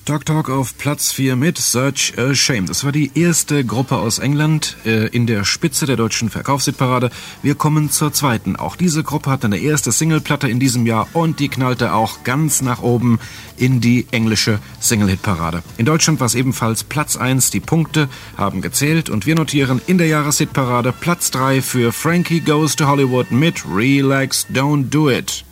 Talk Talk auf Platz 4 mit Such a Shame. Das war die erste Gruppe aus England in der Spitze der deutschen Verkaufshitparade. Wir kommen zur zweiten. Auch diese Gruppe hatte eine erste Singleplatte in diesem Jahr und die knallte auch ganz nach oben in die englische Single-Hitparade. In Deutschland war es ebenfalls Platz 1. Die Punkte haben gezählt und wir notieren in der Jahreshitparade Platz 3 für Frankie Goes to Hollywood mit Relax, Don't Do It.